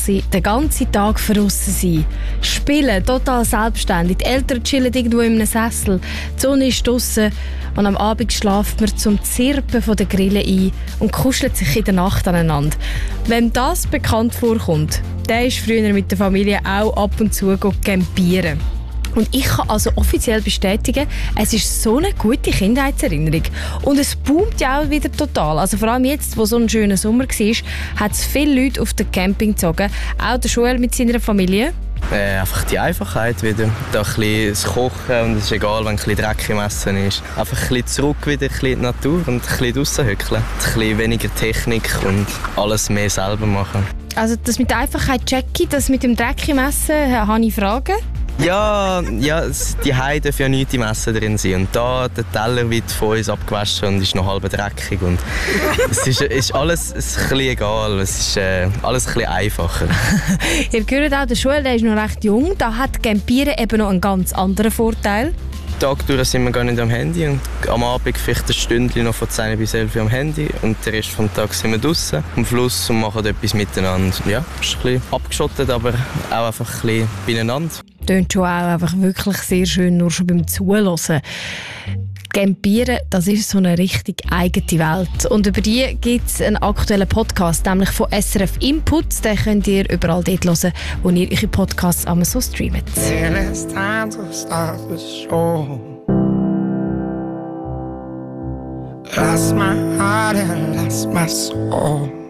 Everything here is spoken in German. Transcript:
sein, den ganzen Tag draussen sein, spielen, total selbstständig. Die Eltern chillen irgendwo in einem Sessel, die Sonne ist draussen und am Abend schlaft man zum Zirpen von der Grille ein und kuschelt sich in der Nacht aneinander. Wem das bekannt vorkommt, der ist früher mit der Familie auch ab und zu campieren. Und ich kann also offiziell bestätigen, es ist so eine gute Kindheitserinnerung. Und es boomt ja auch wieder total. Also vor allem jetzt, wo so ein schöner Sommer war, hat es viele Leute auf den Camping gezogen. Auch der Joel mit seiner Familie. Einfach die Einfachheit wieder. Da ein bisschen das Kochen und es ist egal, wenn ein bisschen Dreck im Essen ist. Einfach ein bisschen zurück wieder, ein bisschen in die Natur und ein bisschen draussen hückeln. Ein bisschen weniger Technik und alles mehr selber machen. Also das mit der Einfachheit checke ich, das mit dem Dreck im Essen, habe ich Fragen? Ja, die Heide dürfen ja nichts im Essen drin sein. Und da, der Teller wird von uns abgewaschen und ist noch halb dreckig. Und es ist alles ein bisschen egal, es ist alles ein bisschen einfacher. Ihr hört auch, der Joel, der ist noch recht jung, da hat Campieren eben noch einen ganz anderen Vorteil. Tag durch sind wir gar nicht am Handy und am Abend vielleicht ein Stündchen noch von 10 bis 11 am Handy und den Rest des Tages sind wir draußen am Fluss und machen etwas miteinander. Ja, ist ein bisschen abgeschottet, aber auch einfach ein bisschen beieinander. Tönt schon auch einfach wirklich sehr schön, nur schon beim Zuhören. Campieren, das ist so eine richtig eigene Welt. Und über die gibt es einen aktuellen Podcast, nämlich von SRF Input. Den könnt ihr überall dort hören, wo ihr eure Podcasts einmal so streamt. It's time to start the show. Lost my heart and lost my soul.